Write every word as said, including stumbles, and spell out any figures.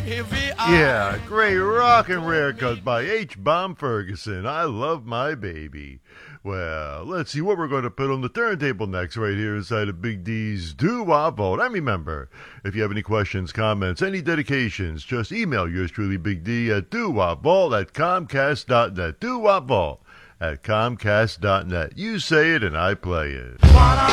Yeah, great rockin' rare cut by H. Bomb Ferguson. I love my baby. Well, let's see what we're going to put on the turntable next right here inside of Big D's Doo-Wop Vault. And remember, if you have any questions, comments, any dedications, just email yours truly, Big D, at doowopvault at comcast dot net. Doo-Wop Vault at comcast dot net. You say it and I play it.